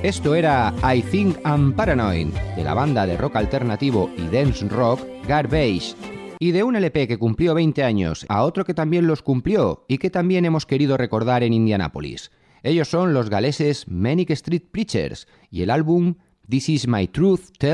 Esto era I Think I'm Paranoid, de la banda de rock alternativo y dance rock Garbage, y de un LP que cumplió 20 años a otro que también los cumplió y que también hemos querido recordar en Indianápolis. Ellos son los galeses Manic Street Preachers y el álbum This Is My Truth